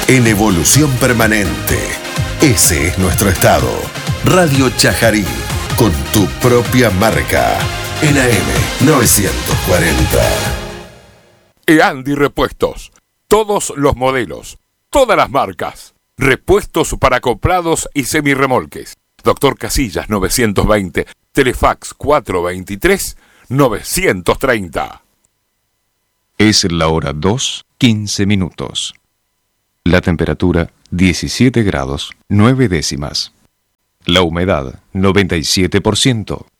en evolución permanente. Ese es nuestro estado. Radio Chajarí, con tu propia marca. En AM 940. Eandi Repuestos. Todos los modelos, todas las marcas. Repuestos para acoplados y semirremolques. Doctor Casillas 920, Telefax 423-930. Es la hora 2:15. La temperatura 17 grados 9 décimas. La humedad 97%.